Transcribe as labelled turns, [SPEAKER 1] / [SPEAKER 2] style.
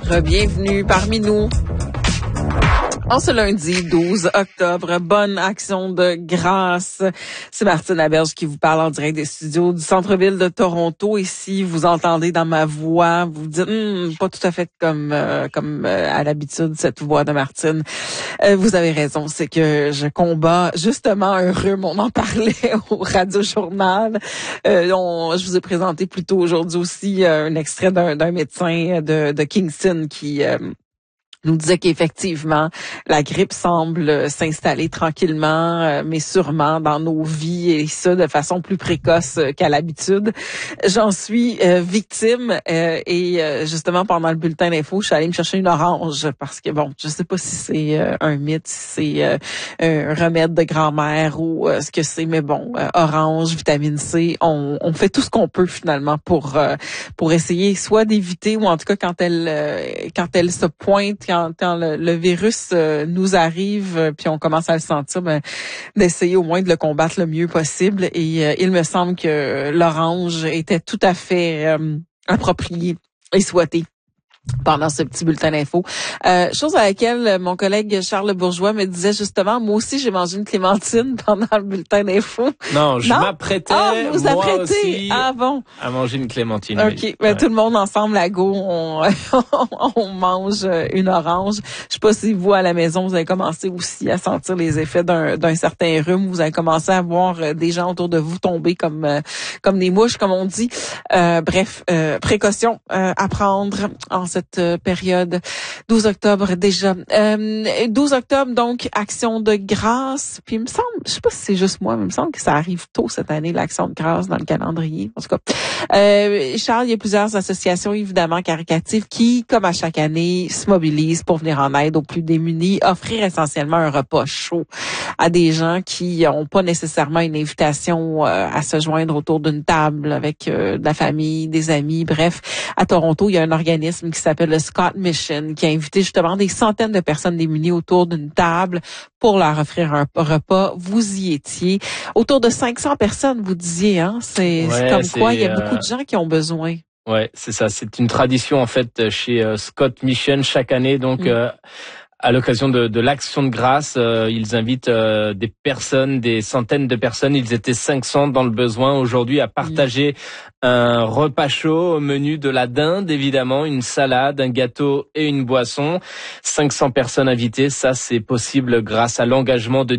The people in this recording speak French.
[SPEAKER 1] Bienvenue parmi nous. En ce lundi 12 octobre, bonne action de grâce. C'est Martine Laberge qui vous parle en direct des studios du centre-ville de Toronto. Et si vous entendez dans ma voix, vous vous dites pas tout à fait comme à l'habitude cette voix de Martine. Vous avez raison, c'est que je combats justement un rhume. On en parlait au Radio Journal. Je vous ai présenté plus tôt aujourd'hui aussi un extrait d'un médecin de Kingston qui nous disait qu'effectivement, la grippe semble s'installer tranquillement, mais sûrement dans nos vies, et ça de façon plus précoce qu'à l'habitude. J'en suis victime et justement, pendant le bulletin d'info, je suis allée me chercher une orange parce que, bon, je sais pas si c'est un mythe, si c'est un remède de grand-mère ou ce que c'est, mais bon, orange, vitamine C, on fait tout ce qu'on peut finalement pour essayer soit d'éviter, ou en tout cas quand elle se pointe, quand le virus nous arrive, puis on commence à le sentir, d'essayer au moins de le combattre le mieux possible. Et il me semble que l'orange était tout à fait approprié et souhaité pendant ce petit bulletin d'info. Chose à laquelle mon collègue Charles Bourgeois me disait justement, moi aussi j'ai mangé une clémentine pendant le bulletin d'info.
[SPEAKER 2] Non, je m'apprêtais, moi aussi,
[SPEAKER 1] bon,
[SPEAKER 2] à manger une clémentine.
[SPEAKER 1] OK,
[SPEAKER 2] oui.
[SPEAKER 1] tout le monde ensemble à go, on mange une orange. Je sais pas si vous à la maison, vous avez commencé aussi à sentir les effets d'un certain rhume, vous avez commencé à voir des gens autour de vous tomber comme des mouches, comme on dit. Bref, précaution à prendre en cette période. 12 octobre déjà. 12 octobre, donc, action de grâce. Puis il me semble, je sais pas si c'est juste moi, mais il me semble que ça arrive tôt cette année, l'action de grâce dans le calendrier. En tout cas, Charles, il y a plusieurs associations, évidemment, caritatives qui, comme à chaque année, se mobilisent pour venir en aide aux plus démunis, offrir essentiellement un repas chaud à des gens qui n'ont pas nécessairement une invitation à se joindre autour d'une table avec de la famille, des amis. Bref, à Toronto, il y a un organisme qui s'appelle le Scott Mission, qui a invité justement des centaines de personnes démunies autour d'une table pour leur offrir un repas. Vous y étiez. Autour de 500 personnes, vous disiez, hein? C'est comme quoi il y a beaucoup de gens qui ont besoin.
[SPEAKER 2] Ouais, c'est ça. C'est une tradition, en fait, chez Scott Mission chaque année. Donc, à l'occasion de l'action de grâce, ils invitent des personnes, des centaines de personnes. Ils étaient 500 dans le besoin aujourd'hui à partager un repas chaud au menu de la dinde, évidemment, une salade, un gâteau et une boisson. 500 personnes invitées, ça c'est possible grâce à l'engagement de